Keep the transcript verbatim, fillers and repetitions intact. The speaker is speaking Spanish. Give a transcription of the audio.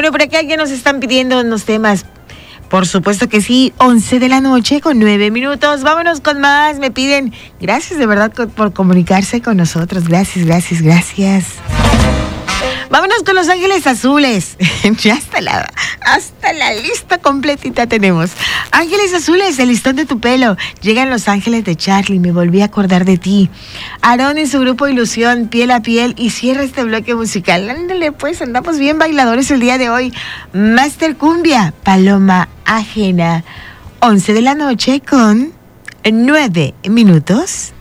Bueno, por acá ya nos están pidiendo unos temas. Por supuesto que sí, once de la noche con nueve minutos. Vámonos con más. Me piden, gracias de verdad por comunicarse con nosotros. Gracias, gracias, gracias. Vámonos con Los Ángeles Azules. Ya hasta la, hasta la lista completita tenemos. Ángeles Azules, el listón de tu pelo. Llegan Los Ángeles de Charlie, me volví a acordar de ti. Aarón y su grupo Ilusión, Piel a Piel. Y cierra este bloque musical. Ándale pues, andamos bien bailadores el día de hoy. Master Cumbia, Paloma Ajena. once de la noche con nueve minutos.